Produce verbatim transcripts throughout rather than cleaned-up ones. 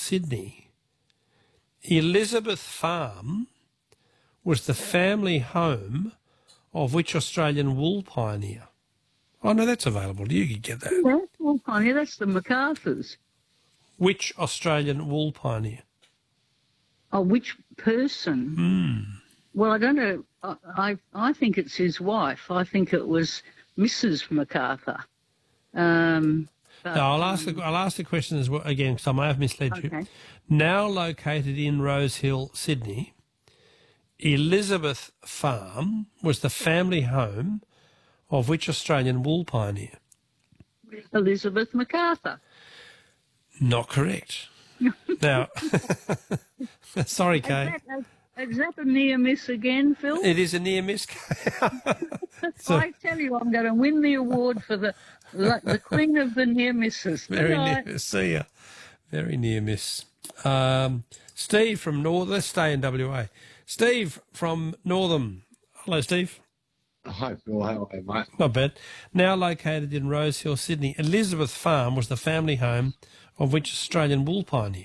Sydney, Elizabeth Farm was the family home of which Australian wool pioneer? Oh, no, that's available. You could get that. Yeah, wool pioneer, that's the MacArthurs. Which Australian wool pioneer? Oh, which person? Mm. Well, I don't know. I, I I think it's his wife. I think it was Missus MacArthur. Um, but, no, I'll ask the I'll ask the question as well again because I may have misled okay. you. Now located in Rosehill, Sydney, Elizabeth Farm was the family home of which Australian wool pioneer? Elizabeth MacArthur. Not correct. Now, sorry, Kay. Is that, a, is that a near miss again, Phil? It is a near miss. So, I tell you, I'm going to win the award for the the queen of the near misses. very Right. near. See ya. Very near miss. Um, Steve from North. Let's stay in W A. Steve from Northam. Hello, Steve. Hi, Phil. How are you, mate? Not bad. Now located in Rosehill, Sydney, Elizabeth Farm was the family home of which Australian wool pioneer?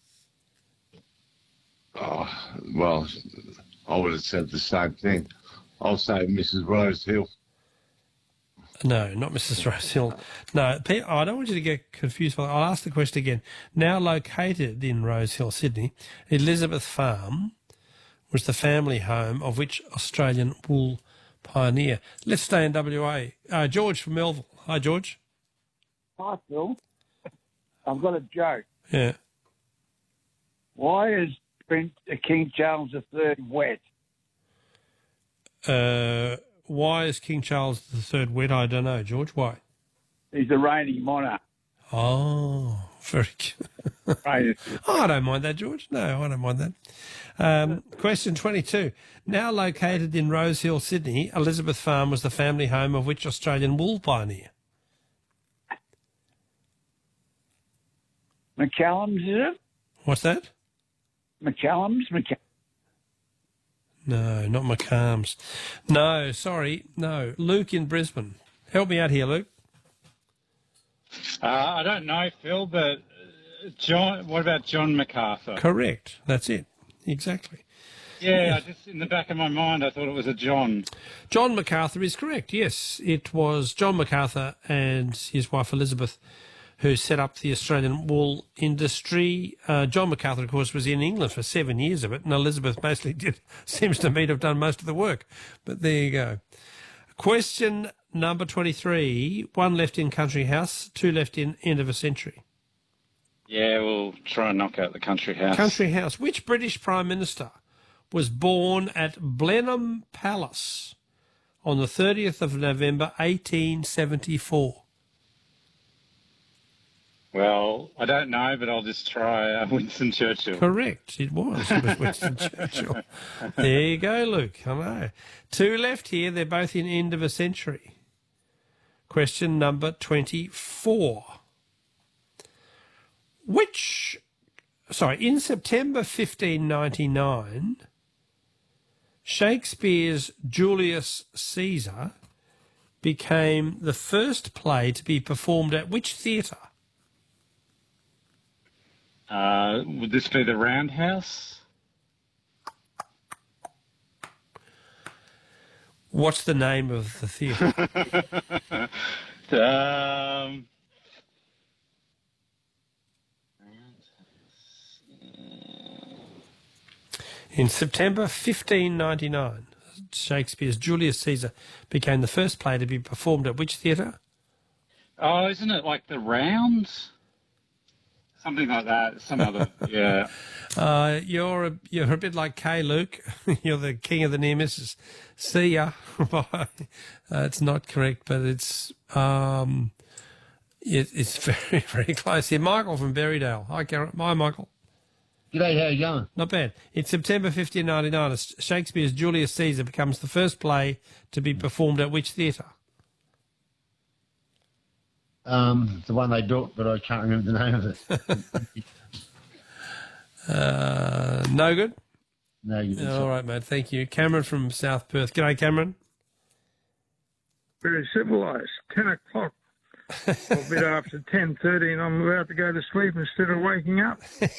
Oh, well, I would have said the same thing. I'll say Missus Rosehill. No, not Missus Rosehill. No, Pe- I don't want you to get confused. I'll ask the question again. Now located in Rosehill, Sydney, Elizabeth Farm was the family home of which Australian wool pioneer? Let's stay in W A. Uh, George from Melville. Hi, George. Hi, Phil. I've got a joke. Yeah. Why is Prince, uh, King Charles the Third wet? Uh, why is King Charles the Third wet? I don't know, George. Why? He's the reigning monarch. Oh, very good. Right. Oh, I don't mind that, George. No, I don't mind that. Um, question twenty-two. Now located in Rosehill, Sydney, Elizabeth Farm was the family home of which Australian wool pioneer? McCallum's, is it? What's that? McCallum's? McCallum. No, not McCarms. No, sorry. No, Luke in Brisbane. Help me out here, Luke. Uh, I don't know, Phil, but uh, John. What about John MacArthur? Correct. That's it. Exactly. Yeah, I just in the back of my mind, I thought it was a John. John MacArthur is correct. Yes, it was John MacArthur and his wife Elizabeth who set up the Australian wool industry. Uh, John MacArthur, of course, was in England for seven years of it, and Elizabeth basically did, seems to me to have done most of the work. But there you go. Question number twenty-three. One left in Country House, two left in End of a Century. Yeah, we'll try and knock out the Country House. Country House. Which British Prime Minister was born at Blenheim Palace on the thirtieth of November, eighteen seventy-four? Well, I don't know, but I'll just try uh, Winston Churchill. Correct, it was. It was Winston Churchill. There you go, Luke. I know. Two left here. They're both in End of a Century. Question number twenty-four. Which, sorry, in September fifteen ninety-nine, Shakespeare's Julius Caesar became the first play to be performed at which theatre? Uh, would this be the Roundhouse? What's the name of the theatre? um, In September fifteen ninety-nine, Shakespeare's Julius Caesar became the first play to be performed at which theatre? oh, isn't it like the Rounds? Something like that. Some other, yeah. Uh, you're a, you're a bit like Kay, Luke. You're the king of the near misses. See ya. uh, it's not correct, but it's um, it, it's very very close here. Michael from Berrydale. Hi, Karen. Hi, Michael. G'day, how you going? Not bad. In September fifteen ninety-nine, Shakespeare's Julius Caesar becomes the first play to be performed at which theatre? Um, the one they built, but I can't remember the name of it. uh, no good? No, you didn't. All right, mate. Thank you. Cameron from South Perth. G'day, Cameron. Very civilised. Ten o'clock. A bit after ten thirty, and I'm about to go to sleep instead of waking up.